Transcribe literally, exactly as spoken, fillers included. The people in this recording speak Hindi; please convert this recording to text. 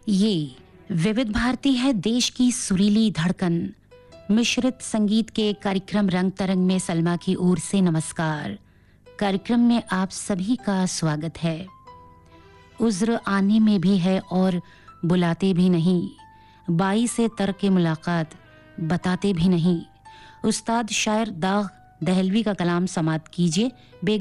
ये विविध भारती है, देश की सुरीली धड़कन। मिश्रित संगीत के कार्यक्रम रंग तरंग में सलमा की ओर से नमस्कार। कार्यक्रम में आप सभी का स्वागत है। उज्र आने में भी है और बुलाते भी नहीं, बाई से तरक मुलाकात बताते भी नहीं। उस्ताद शायर दाग दहलवी का कलाम समात कीजिए।